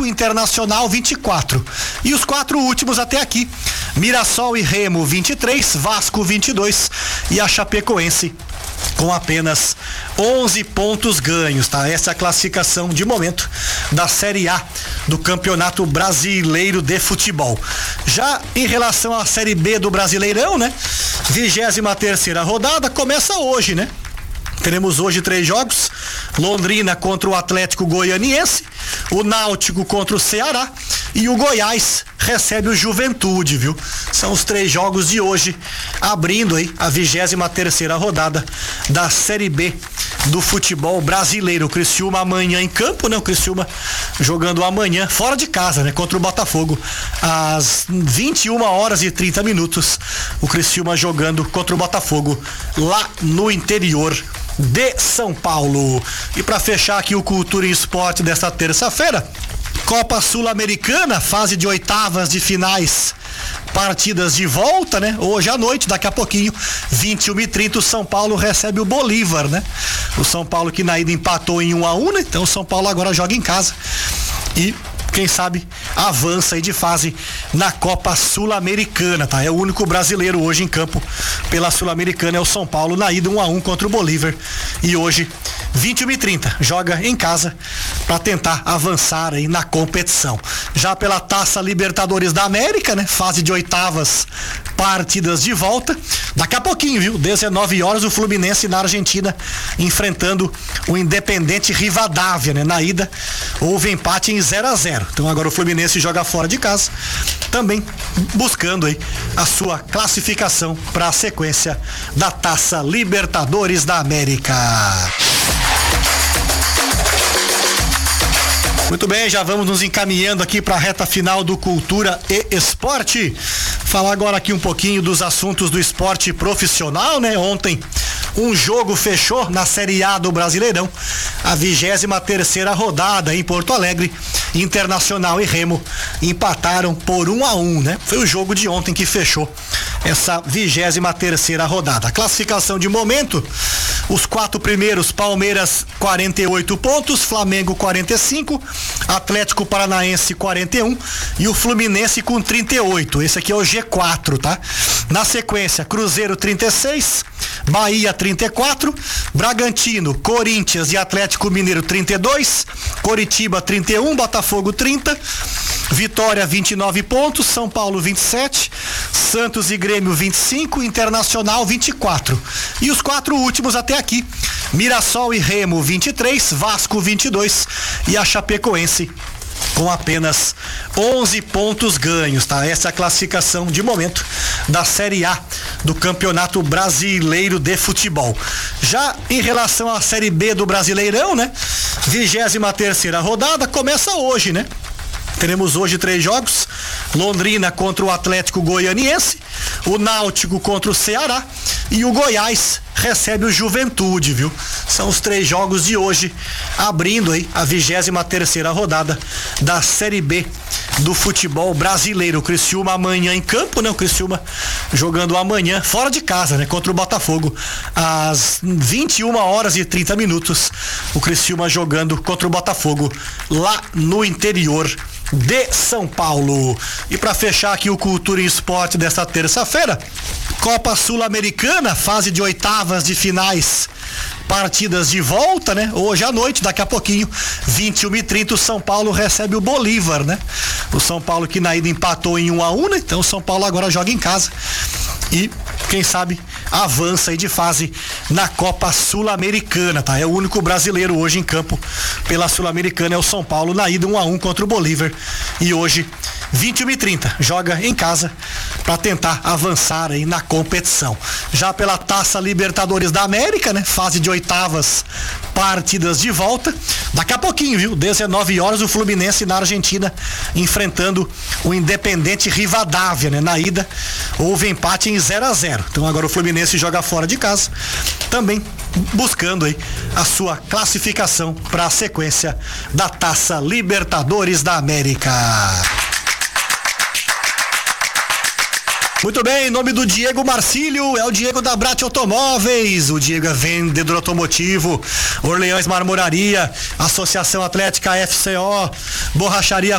Internacional 24. E os 4 últimos até aqui: Mirassol e Remo 23, Vasco 22 e a Chapecoense com apenas 11 pontos ganhos, tá? Essa é a classificação de momento da Série A do Campeonato Brasileiro de Futebol. Já em relação à Série B do Brasileirão, né? 23ª rodada começa hoje, né? Teremos hoje 3 jogos: Londrina contra o Atlético Goianiense, o Náutico contra o Ceará e o Goiás recebe o Juventude, viu? São os 3 jogos de hoje, abrindo aí a 23ª rodada da Série B do futebol brasileiro. O Criciúma amanhã em campo, né? O Criciúma jogando amanhã fora de casa, né? Contra o Botafogo às 21h30. O Criciúma jogando contra o Botafogo lá no interior de São Paulo. E para fechar aqui o Cultura e Esporte desta terça-feira, Copa Sul-Americana, fase de oitavas de finais, partidas de volta, né? Hoje à noite, daqui a pouquinho, 21h30, o São Paulo recebe o Bolívar, né? O São Paulo que na ida empatou em 1-1, né? Então o São Paulo agora joga em casa e quem sabe avança aí de fase na Copa Sul-Americana, tá? É o único brasileiro hoje em campo pela Sul-Americana, é o São Paulo, na ida 1-1 contra o Bolívar, e hoje 21h30 joga em casa para tentar avançar aí na competição. Já pela Taça Libertadores da América, né? Fase de oitavas, partidas de volta. Daqui a pouquinho, viu? 19h, o Fluminense na Argentina enfrentando o Independente Rivadavia, né? Na ida houve empate em 0-0. Então agora o Fluminense joga fora de casa, também buscando aí a sua classificação para a sequência da Taça Libertadores da América. Muito bem, já vamos nos encaminhando aqui para a reta final do Cultura e Esporte. Falar agora aqui um pouquinho dos assuntos do esporte profissional, né? Ontem um jogo fechou na Série A do Brasileirão, a 23ª rodada em Porto Alegre. Internacional e Remo empataram por 1-1, né? Foi o jogo de ontem que fechou essa 23ª rodada. A classificação de momento: os 4 primeiros: Palmeiras 48 pontos, Flamengo 45, Atlético Paranaense 41 e o Fluminense com 38. Esse aqui é o G4, tá? Na sequência, Cruzeiro 36, Bahia 34, Bragantino, Corinthians e Atlético Mineiro 32, Coritiba 31, Botafogo 30, Vitória 29 pontos, São Paulo 27, Santos e Grêmio 25, Internacional 24. E os 4 últimos até aqui: Mirassol e Remo 23, Vasco 22 e a Chapecoense com apenas 11 pontos ganhos, tá? Essa é a classificação de momento da Série A do Campeonato Brasileiro de Futebol. Já em relação à Série B do Brasileirão, né? 23ª rodada começa hoje, né? Teremos hoje 3 jogos: Londrina contra o Atlético Goianiense, o Náutico contra o Ceará e o Goiás recebe o Juventude, viu? São os 3 jogos de hoje, abrindo aí a 23ª rodada da Série B do futebol brasileiro. O Criciúma amanhã em campo, né? O Criciúma jogando amanhã fora de casa, né? Contra o Botafogo às 21h30. O Criciúma jogando contra o Botafogo lá no interior de São Paulo. E para fechar aqui o Cultura e Esporte desta terça-feira, Copa Sul-Americana, fase de oitavas de finais, partidas de volta, né? Hoje à noite, daqui a pouquinho, 21h30, o São Paulo recebe o Bolívar, né? O São Paulo que na ida empatou em 1-1, né? Então o São Paulo agora joga em casa e quem sabe avança aí de fase na Copa Sul-Americana, tá? É o único brasileiro hoje em campo pela Sul-Americana, é o São Paulo, na ida 1-1 contra o Bolívar, e hoje 21h30 joga em casa para tentar avançar aí na competição. Já pela Taça Libertadores da América, né? Fase de oitavas, partidas de volta. Daqui a pouquinho, viu? 19h, o Fluminense na Argentina enfrentando o Independente Rivadavia, né? Na ida houve empate em 0-0. Então agora o Fluminense joga fora de casa, também buscando aí a sua classificação para a sequência da Taça Libertadores da América. Muito bem, em nome do Diego Marcílio, é o Diego da Brat Automóveis. O Diego é vendedor automotivo, Orleans Marmoraria, Associação Atlética FCO, Borracharia